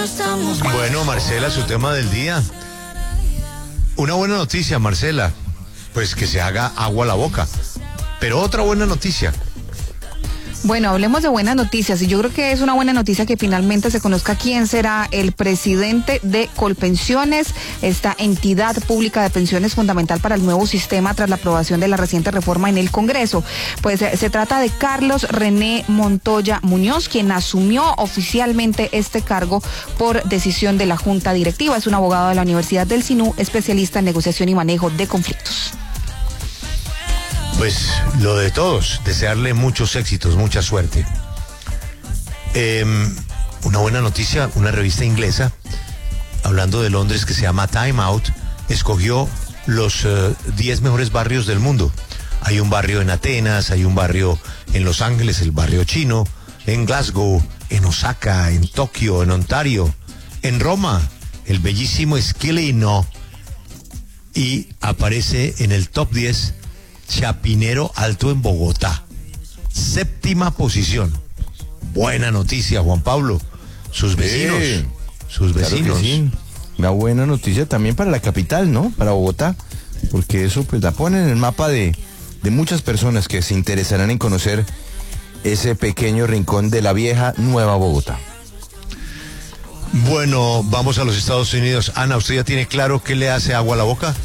Bueno, Marcela, su tema del día. Una buena noticia, Marcela, pues que se haga agua a la boca. Pero otra buena noticia. Bueno, hablemos de buenas noticias y yo creo que es una buena noticia que finalmente se conozca quién será el presidente de Colpensiones, esta entidad pública de pensiones fundamental para el nuevo sistema tras la aprobación de la reciente reforma en el Congreso. Pues se trata de Carlos René Montoya Muñoz, quien asumió oficialmente este cargo por decisión de la Junta Directiva. Es un abogado de la Universidad del SINU, especialista en negociación y manejo de conflictos. Pues lo de todos, desearle muchos éxitos, mucha suerte. Una buena noticia, una revista inglesa, hablando de Londres, que se llama Time Out, escogió los 10 mejores barrios del mundo. Hay un barrio en Atenas, hay un barrio en Los Ángeles, el barrio chino, en Glasgow, en Osaka, en Tokio, en Ontario, en Roma, el bellísimo Esquilino, y aparece en el top 10 Chapinero Alto en Bogotá, 7ª posición. Buena noticia, Juan Pablo. Sus vecinos, sus vecinos. Claro que sí. Una buena noticia también para la capital, ¿no? Para Bogotá, porque eso pues la pone en el mapa de muchas personas que se interesarán en conocer ese pequeño rincón de la vieja Nueva Bogotá. Bueno, vamos a los Estados Unidos. Ana, ¿usted ya tiene claro qué le hace agua a la boca?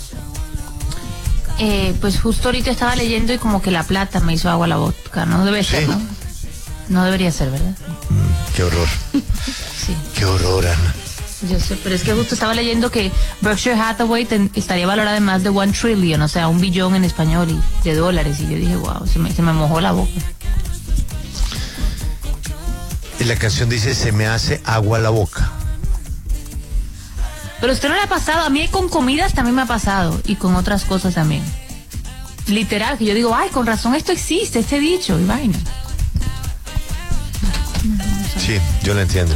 Pues justo ahorita estaba leyendo y como que la plata me hizo agua a la boca. No debe ser, ¿no? No debería ser, ¿verdad? Qué horror. Sí. Qué horror, Ana. Yo sé, pero es que justo estaba leyendo que Berkshire Hathaway estaría valorada en más de $1 trillion, o sea, 1 billón en español de dólares. Y yo dije, wow, se me mojó la boca. Y la canción dice, se me hace agua a la boca. Pero a usted no le ha pasado, a mí con comidas también me ha pasado y con otras cosas también. Literal, que yo digo, ay, con razón esto existe, este dicho y vaina. Sí, yo la entiendo.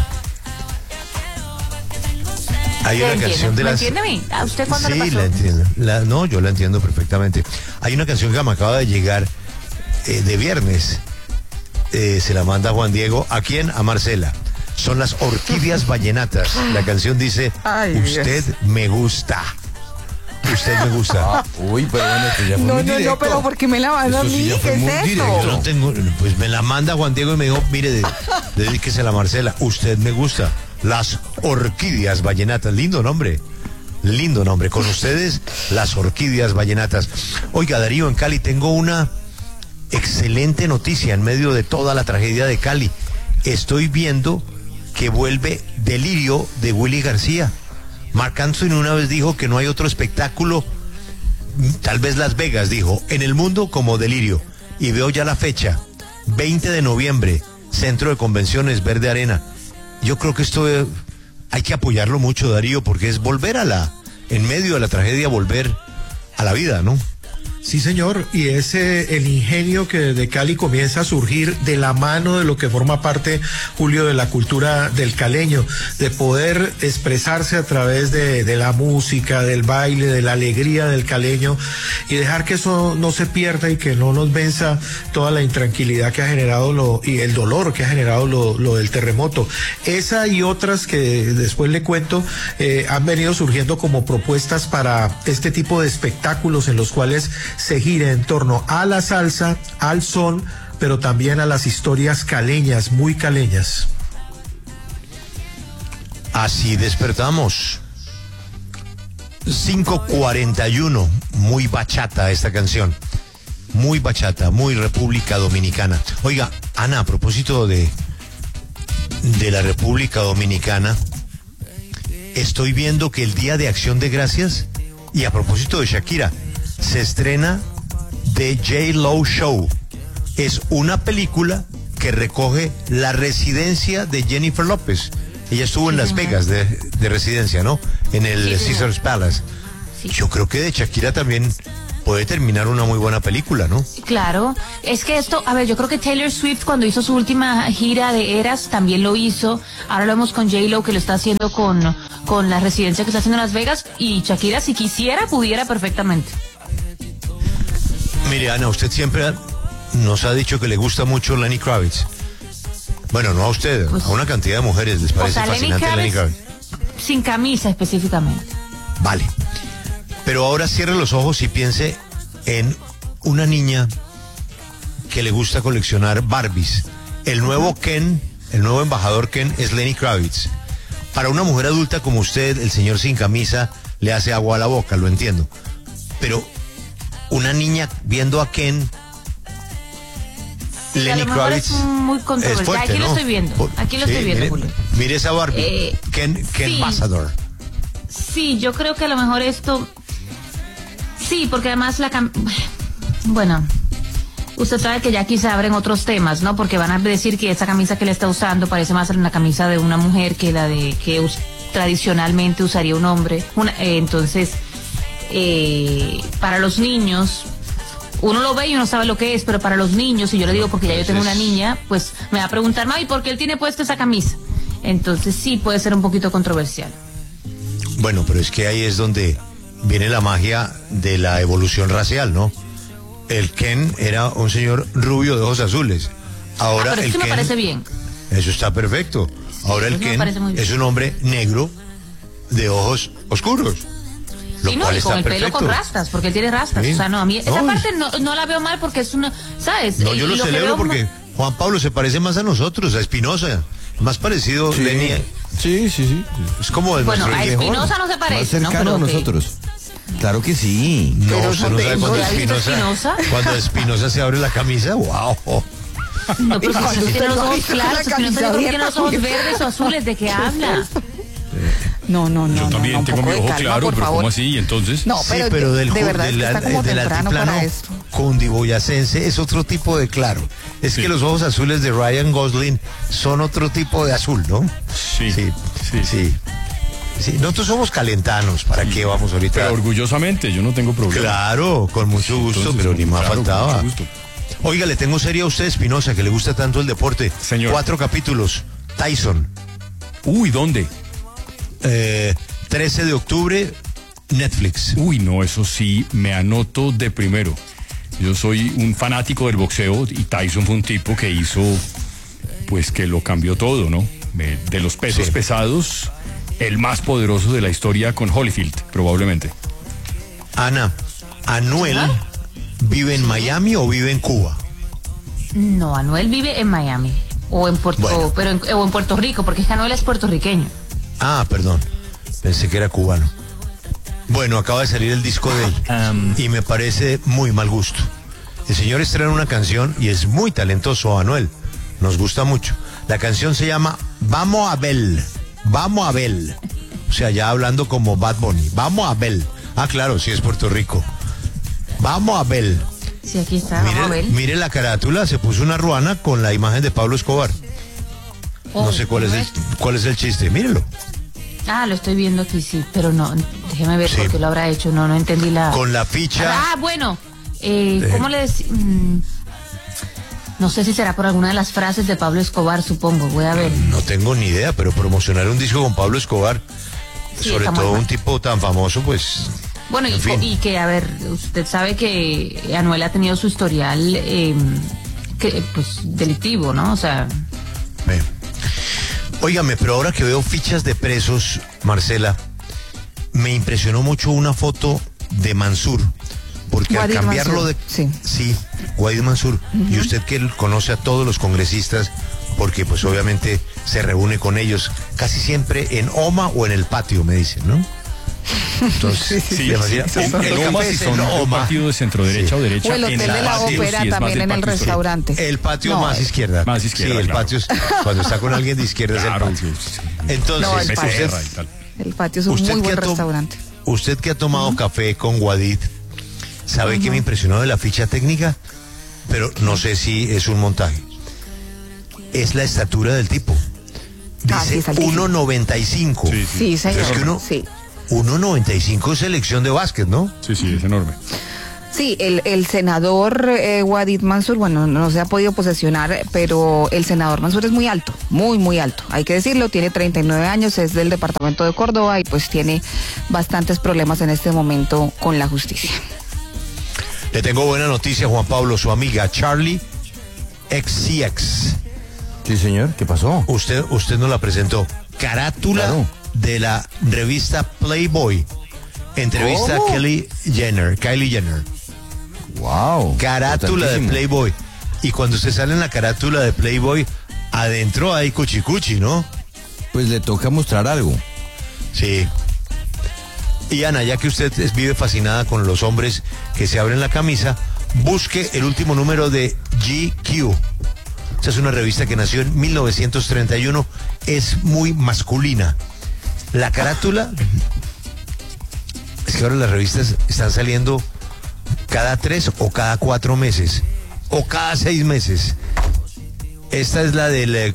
Hay una canción de las... ¿Me entiende a mí? ¿A usted cuándo le pasó? Sí, la entiendo. No, yo la entiendo perfectamente. Hay una canción que me acaba de llegar de viernes. Se la manda Juan Diego. ¿A quién? A Marcela. Son las Orquídeas Vallenatas. La canción dice, usted me gusta. Usted me gusta. Uy, pero bueno, esto ya fue muy directo. No, pero ¿por qué me la manda a mí? Sí, ¿Qué es esto? Yo no tengo, pues me la manda Juan Diego y me dijo, mire, dedíquesela a Marcela. Usted me gusta. Las Orquídeas Vallenatas. Lindo nombre. Lindo nombre. Con ustedes, las Orquídeas Vallenatas. Oiga, Darío, en Cali tengo una excelente noticia en medio de toda la tragedia de Cali. Estoy viendo que vuelve Delirio de Willy García. Marc Anthony una vez dijo que no hay otro espectáculo, tal vez Las Vegas, dijo, en el mundo como Delirio. Y veo ya la fecha, 20 de noviembre, Centro de Convenciones Verde Arena. Yo creo que esto hay que apoyarlo mucho, Darío, porque es volver en medio de la tragedia, volver a la vida, ¿no? Sí, señor, y es el ingenio que desde Cali comienza a surgir de la mano de lo que forma parte, Julio, de la cultura del caleño, de poder expresarse a través de la música, del baile, de la alegría del caleño, y dejar que eso no se pierda y que no nos venza toda la intranquilidad que ha generado y el dolor que ha generado lo del terremoto. Esa y otras que después le cuento han venido surgiendo como propuestas para este tipo de espectáculos en los cuales se gira en torno a la salsa, al son, pero también a las historias caleñas, muy caleñas. Así despertamos. 5:41, muy bachata esta canción. Muy bachata, muy República Dominicana. Oiga, Ana, a propósito de la República Dominicana, estoy viendo que el Día de Acción de Gracias, y a propósito de Shakira, se estrena The J-Lo Show. Es una película que recoge la residencia de Jennifer López. Ella estuvo en Las Vegas de residencia, ¿no? En el Caesars Palace. Sí. Yo creo que de Shakira también puede terminar una muy buena película, ¿no? Claro, es que esto, a ver, yo creo que Taylor Swift cuando hizo su última gira de Eras también lo hizo. Ahora lo vemos con J-Lo, que lo está haciendo con la residencia que está haciendo en Las Vegas, y Shakira, si quisiera, pudiera perfectamente. Mire, Ana, usted siempre nos ha dicho que le gusta mucho Lenny Kravitz. Bueno, no a usted, Pues, a una cantidad de mujeres les parece fascinante Lenny Kravitz. Sin camisa específicamente. Vale. Pero ahora cierre los ojos y piense en una niña que le gusta coleccionar Barbies. El nuevo Ken, el nuevo embajador Ken es Lenny Kravitz. Para una mujer adulta como usted, el señor sin camisa le hace agua a la boca, lo entiendo. Pero una niña viendo a Ken, Lenny Kravitz es muy controversial. es fuerte, Aquí ¿no? lo estoy viendo. Aquí lo estoy viendo, mire, Julio. mire esa Barbie. Ken sí. Ambassador. Sí, yo creo que a lo mejor esto... Sí, porque además bueno, usted sabe que ya aquí se abren otros temas, ¿no? Porque van a decir que esa camisa que le está usando parece más una camisa de una mujer que la de que tradicionalmente usaría un hombre. Entonces, para los niños, uno lo ve y uno sabe lo que es, pero para los niños, y yo le digo porque ya yo tengo una niña, pues me va a preguntar, ¿y por qué él tiene puesta esa camisa? Entonces sí puede ser un poquito controversial. Bueno, pero es que ahí es donde viene la magia de la evolución racial, ¿no? El Ken era un señor rubio de ojos azules. Ahora pero el eso Ken, me parece bien. Eso está perfecto. Ahora el eso me Ken parece muy bien. es un hombre negro de ojos oscuros. Lo Sí, no, cual y con está el pelo perfecto. con rastas, porque él tiene rastas. Sí. O sea, no, a mí esa No, parte no la veo mal porque es una, ¿sabes? No, yo lo que celebro veo porque Juan Pablo se parece más a nosotros, a Espinosa. Más parecido, Sí. Lenny. Sí. Es como el Bueno, nuestro a mejor. Espinosa no se Más parece, ¿no? cercano a Pero, nosotros. Claro que sí. No, Pero usted no sabe ¿no cuando ha visto Espinosa, cuando Espinosa se abre la camisa, wow. No, pero Cuando si usted tiene los lo ha ojos visto con claros, la Espinosa camisa yo creo que tiene abierta, los ojos Julio. verdes o azules, ¿de qué habla? No. Yo también un tengo poco mi de ojo calma, claro, por pero favor. ¿cómo así? Entonces, No, pero, Sí, pero de verdad es que está como del temprano altiplano para esto. cundiboyacense es otro tipo de claro. Es Sí. que los ojos azules de Ryan Gosling son otro tipo de azul, ¿no? sí. Sí, nosotros somos calentanos, ¿para qué vamos ahorita? Pero orgullosamente, yo no tengo problema. Claro, con mucho gusto, Entonces, pero ni más claro, con faltaba. mucho gusto. Oiga, le tengo serie a usted, Espinosa, que le gusta tanto el deporte. Señor. 4 capítulos. Tyson, Uy, ¿dónde? 13 de octubre, Netflix. Uy, no, eso sí, me anoto de primero. Yo soy un fanático del boxeo y Tyson fue un tipo que hizo, pues que lo cambió todo, ¿no? De los pesos Sí. pesados, el más poderoso de la historia con Holyfield, probablemente. Ana, ¿Anuel vive en Miami o vive en Cuba? No, Anuel vive en Miami. O en Puerto, Bueno. o en Puerto Rico, porque es que Anuel es puertorriqueño. Ah, perdón. Pensé que era cubano. Bueno, acaba de salir el disco de él y me parece muy mal gusto. El señor estrena una canción y es muy talentoso, Anuel. Nos gusta mucho. La canción se llama Vamos a Bel. Vamos a Bel. O sea, ya hablando como Bad Bunny. Vamos a Bel. Ah, claro, sí es Puerto Rico. Vamos a Bel. Sí, aquí está, vamos a ver. Mire la carátula, se puso una ruana con la imagen de Pablo Escobar. No sé cuál es el chiste, mírelo. Ah, lo estoy viendo aquí, sí, pero no, déjeme ver Sí. por qué lo habrá hecho, no entendí la... Con la ficha. Ah, bueno, ¿cómo le decía? No sé si será por alguna de las frases de Pablo Escobar, supongo, voy a ver. No tengo ni idea, pero promocionar un disco con Pablo Escobar, Sí, sobre está muy todo mal. un tipo tan famoso, pues... Bueno, en fin. y que, a ver, usted sabe que Anuel ha tenido su historial, pues, delictivo, ¿no? O sea... Ve. Óigame, pero ahora que veo fichas de presos, Marcela, me impresionó mucho una foto de Mansur, porque Guadir al cambiarlo Mansur, de... Sí, Guadir Mansur. Y usted que conoce a todos los congresistas, porque pues obviamente se reúne con ellos casi siempre en OMA o en el patio, me dicen, ¿no? Entonces, Sí, demasiado- sí, sí. el En OMA, café si es son en un OMA. partido de centro derecha Sí. o derecha. O el en hotel de la patio sí ópera es más también del en el patio histórico. restaurante. El patio No, más izquierda. Más izquierda, Sí, el claro. patio es cuando está con alguien de izquierda Claro, es el patio. sí. Entonces, No, el usted, patio. Becerra y tal. El patio es un Usted muy que buen ha to- restaurante. usted que ha tomado café con Guadid, ¿sabe qué me impresionó de la ficha técnica? Pero no sé si es un montaje. Es la estatura del tipo. Ah, sí, Dice es altísimo. 1.95. Sí, Sí, señor. Es que uno- Sí. 1.95 es selección de básquet, ¿no? Sí, es enorme. Sí, el senador Guadir Mansur, bueno, no se ha podido posesionar, pero el senador Mansur es muy alto, muy alto. Hay que decirlo, tiene 39 años, es del departamento de Córdoba y pues tiene bastantes problemas en este momento con la justicia. Le tengo buena noticia, Juan Pablo, su amiga Charlie XCX Sí, señor, ¿qué pasó? Usted nos la presentó. Carátula Claro. de la revista Playboy. Entrevista ¿Cómo? a Kylie Jenner. Wow. Carátula de importantísimo. Playboy. Y cuando usted sale en la carátula de Playboy, adentro hay cuchicuchi, ¿no? Pues le toca mostrar algo. Sí. Y Ana, ya que usted vive fascinada con los hombres que se abren la camisa, busque el último número de GQ. Esa es una revista que nació en 1931. Es muy masculina. La carátula... Es que ahora las revistas están saliendo cada 3 o cada 4 meses. O cada 6 meses. Esta es la de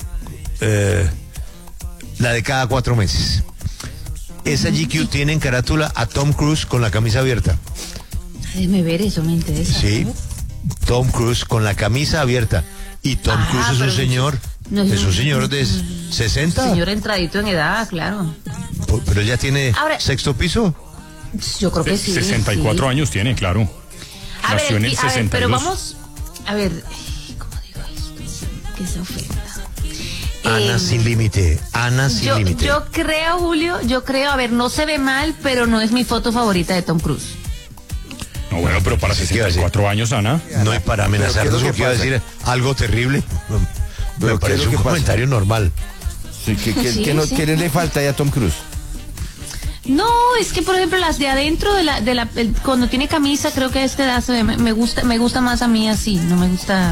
cada 4 meses. Esa GQ tiene en carátula a Tom Cruise con la camisa abierta. Déjeme ver, eso me interesa. Sí, Tom Cruise con la camisa abierta. Y Tom Ah, Cruise es un pero señor, no es un señor de 60. Señor entradito en edad, claro. Pero ya tiene Ahora- sexto piso. Yo creo que sí. 64 sí. años tiene, claro. A ver, Nació en el a ver, 62. pero vamos, a ver, ¿cómo digo esto? Que se ofenda. Ana sin límite, Ana sin límite. Yo creo, Julio, a ver, no se ve mal, pero no es mi foto favorita de Tom Cruise. No, bueno, pero para ¿Qué iba a decir? 64 años, Ana. No hay para amenazarnos ¿Pero qué es lo porque que iba a pasa? decir algo terrible. ¿Pero Me qué es parece lo un que pasa? comentario normal. Sí, ¿qué Sí, sí. ¿qué le falta ahí a Tom Cruise? No, es que por ejemplo las de adentro cuando tiene camisa, creo que a esta edad me gusta más a mí así, no me gusta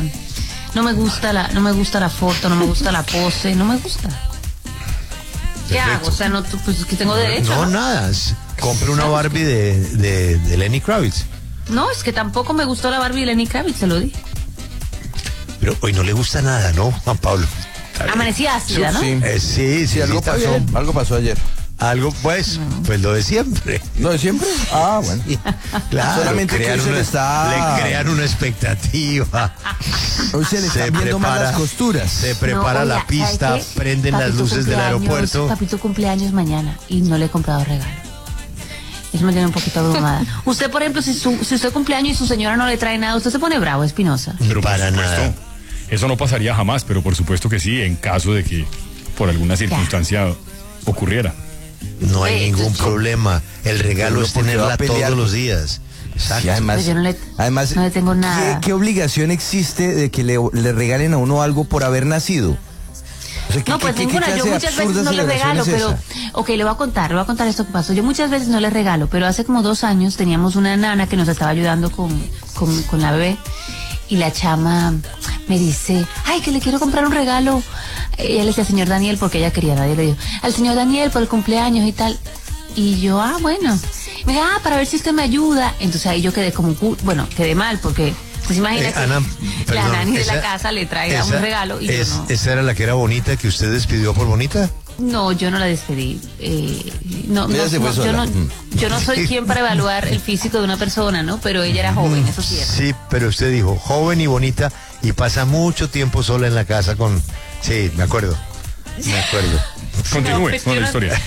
la foto, no me gusta la pose, no me gusta. ¿Qué hago? O sea, no, pues es que tengo derecho. No, ¿no? nada. Compre una Barbie de Lenny Kravitz. No, es que tampoco me gustó la Barbie de Lenny Kravitz, se lo di. Pero hoy no le gusta nada, ¿no, Juan Pablo? Amanecía ácida, ¿no? Sí. Sí, Algo está pasó, bien. algo pasó ayer. Algo, pues lo de siempre. ¿No de siempre? Ah, bueno. Claro, Solamente que hoy se le está... le crean una expectativa. Hoy se le están viendo más las costuras. Se prepara No, la oiga, pista, ¿sabe qué? prenden las Papito luces del cumpleaños, aeropuerto. Papito cumpleaños mañana y no le he comprado regalo. Eso me tiene un poquito abrumada. Usted, por ejemplo, si usted cumpleaños y su señora no le trae nada, usted se pone bravo, Espinosa. Pero por Para supuesto, nada. eso no pasaría jamás, pero por supuesto que sí, en caso de que por alguna circunstancia ocurriera. No hay ningún yo- problema. El regalo Pero es porque va a tenerla pelear. todos los días. Exacto. Sí, además, Pues yo no le tengo nada. ¿qué obligación existe de que le regalen a uno algo por haber nacido? O sea, No, pues ninguna. clase Yo de muchas veces absurda no le celebración regalo, es pero... esa? Ok, le voy a contar esto que pasó. Yo muchas veces no le regalo, pero hace como 2 años teníamos una nana que nos estaba ayudando con la bebé y la chama me dice, ay, que le quiero comprar un regalo. Ella le decía al señor Daniel porque ella quería, nadie le dijo, al señor Daniel por el cumpleaños y tal. Y yo, bueno. Me dijo, para ver si usted me ayuda. Entonces ahí yo quedé quedé mal porque... Pues imagínate, Ana, la perdón, nani de esa- la casa le traiga un regalo y yo no. ¿Esa era la que era bonita que usted despidió por bonita? No, yo no la despedí. Ella se fue sola. Yo no soy quien para evaluar el físico de una persona, ¿no? Pero ella era joven, eso sí era. Sí, pero usted dijo joven y bonita y pasa mucho tiempo sola en la casa con... Sí, me acuerdo. Me acuerdo. Continúe No, pues con yo la no- historia.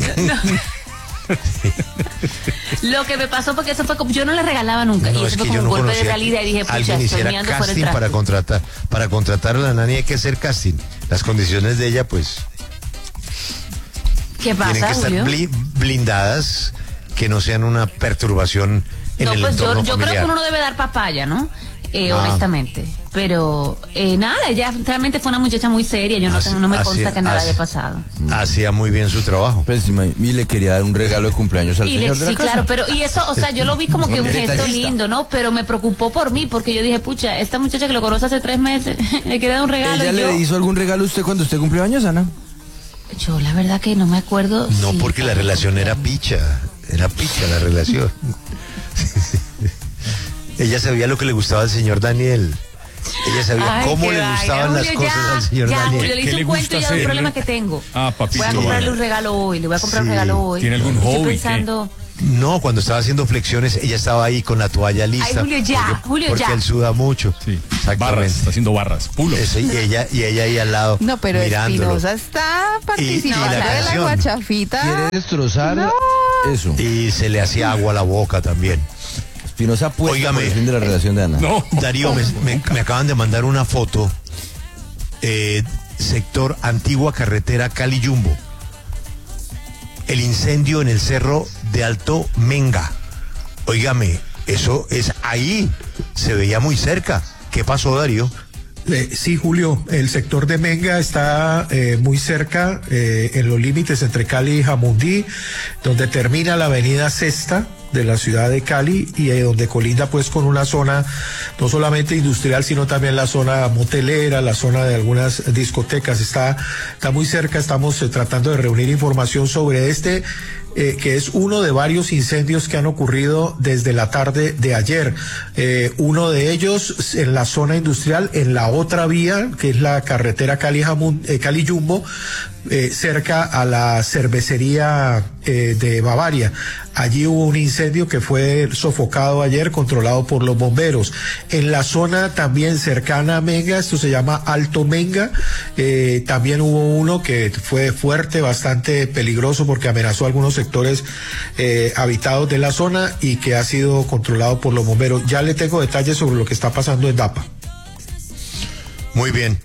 Lo que me pasó porque eso fue como, yo no le regalaba nunca. y No, eso es fue que como yo un no golpe de conocía realidad y dije, que pucha, alguien estoy hiciera mirando fuera el casting para traste. para contratar a la nani hay que hacer casting. Las condiciones de ella, pues, ¿Qué tienen que pasa, estar Julio? blindadas, que no sean una perturbación en No, el pues entorno yo creo familiar. que uno no debe dar papaya, ¿no? Honestamente. Pero nada, ella realmente fue una muchacha muy seria. Yo no me consta que nada haya pasado. Hacía muy bien su trabajo. Pues, y le quería dar un regalo de cumpleaños al Y señor de la sí, casa. claro, pero y eso, o sea, yo lo vi como que un gesto Detallista. lindo, ¿no? Pero me preocupó por mí, porque yo dije, pucha, esta muchacha que lo conoce hace 3 meses, le quiere dar un regalo. ¿Ella y yo, le hizo algún regalo a usted cuando usted cumplió años, Ana? yo la verdad que no me acuerdo. No, si- porque la relación era picha. Era picha la relación. Ella sabía lo que le gustaba al señor Daniel. Ella sabía Ay, cómo qué le vaina, gustaban las Julio, cosas ya, al señor ya, Daniel. Julio, le ¿Qué hice le un cuento gusta ya de un hacer? problema que tengo. Papito. Voy a comprarle un regalo hoy, le voy a comprar un Sí. regalo hoy. ¿Tiene algún Estoy hobby, pensando... No, cuando estaba haciendo flexiones, ella estaba ahí con la toalla lista. Julio, ya, Julio, porque ya. él suda mucho. Sí, Exactamente. barras, está haciendo barras, pulo. Eso, y ella ahí al lado. No, pero mirándolo. Espinosa está participando y la de la canción. guachafita. ¿Quiere destrozar eso? Y se le hacía agua a la boca también. Espinosa apuesta Óigame. por el fin de la relación de Ana. No. Darío, me acaban de mandar una foto sector antigua carretera Cali-Jumbo. El incendio en el cerro de Alto Menga. Óigame, eso es ahí, se veía muy cerca. ¿Qué pasó, Darío? Sí, Julio, el sector de Menga está muy cerca, en los límites entre Cali y Jamundí, donde termina la avenida Sexta de la ciudad de Cali y donde colinda pues con una zona no solamente industrial, sino también la zona motelera, la zona de algunas discotecas. Está muy cerca. Estamos tratando de reunir información sobre este que es uno de varios incendios que han ocurrido desde la tarde de ayer. Uno de ellos en la zona industrial, en la otra vía, que es la carretera Cali-Jumbo, cerca a la cervecería de Bavaria. Allí hubo un incendio que fue sofocado ayer, controlado por los bomberos. En la zona también cercana a Menga, esto se llama Alto Menga, también hubo uno que fue fuerte, bastante peligroso porque amenazó algunos sectores habitados de la zona y que ha sido controlado por los bomberos. Ya le tengo detalles sobre lo que está pasando en Dapa. Muy bien.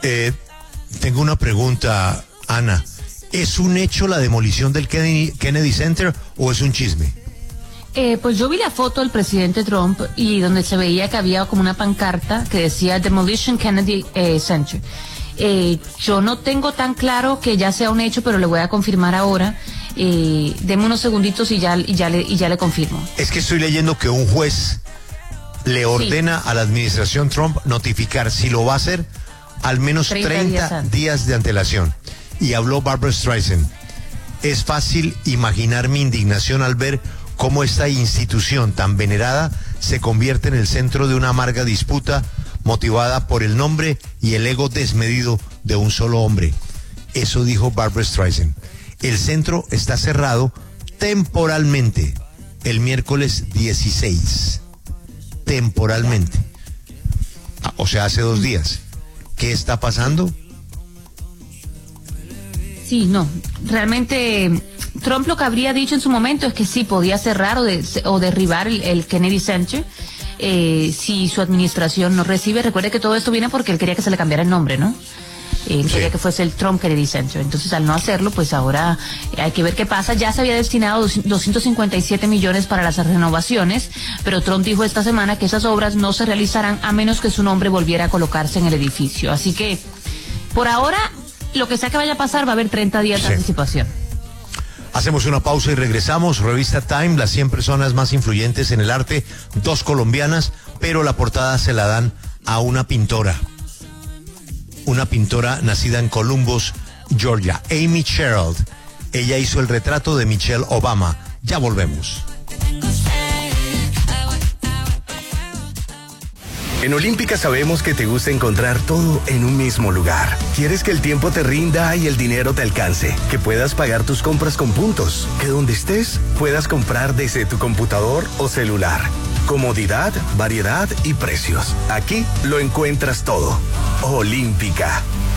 Tengo una pregunta, Ana. ¿Es un hecho la demolición del Kennedy Center o es un chisme? Pues yo vi la foto del presidente Trump y donde se veía que había como una pancarta que decía Demolition Kennedy Center. Yo no tengo tan claro que ya sea un hecho, pero le voy a confirmar ahora. Deme unos segunditos y ya le confirmo. Es que estoy leyendo que un juez le ordena a la administración Trump notificar, si lo va a hacer, al menos 30 días de antelación. Y habló Barbra Streisand. Es fácil imaginar mi indignación al ver cómo esta institución tan venerada se convierte en el centro de una amarga disputa motivada por el nombre y el ego desmedido de un solo hombre. Eso dijo Barbra Streisand. El centro está cerrado temporalmente el miércoles 16. Temporalmente. O sea, hace 2 días. ¿Qué está pasando? Sí, no, realmente Trump lo que habría dicho en su momento es que sí podía cerrar o derribar el Kennedy Center si su administración no recibe. Recuerde que todo esto viene porque él quería que se le cambiara el nombre, ¿no? Él quería que fuese el Trump Kennedy Center. Entonces, al no hacerlo, pues ahora hay que ver qué pasa. Ya se había destinado 257 millones para las renovaciones, pero Trump dijo esta semana que esas obras no se realizarán a menos que su nombre volviera a colocarse en el edificio. Así que, por ahora, lo que sea que vaya a pasar, va a haber 30 días de anticipación. Hacemos una pausa y regresamos. Revista Time, las 100 personas más influyentes en el arte, 2 colombianas, pero la portada se la dan a una pintora nacida en Columbus, Georgia, Amy Sherald. Ella hizo el retrato de Michelle Obama. Ya volvemos. En Olímpica sabemos que te gusta encontrar todo en un mismo lugar. Quieres que el tiempo te rinda y el dinero te alcance, que puedas pagar tus compras con puntos, que donde estés puedas comprar desde tu computador o celular. Comodidad, variedad y precios. Aquí lo encuentras todo. Olímpica.